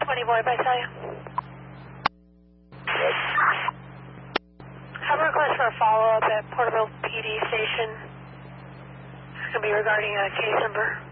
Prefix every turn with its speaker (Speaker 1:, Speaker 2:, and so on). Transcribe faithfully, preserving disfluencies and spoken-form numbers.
Speaker 1: twenty boy, I tell you. Have a request for a follow-up at Porterville P D station. It's going to be regarding a case number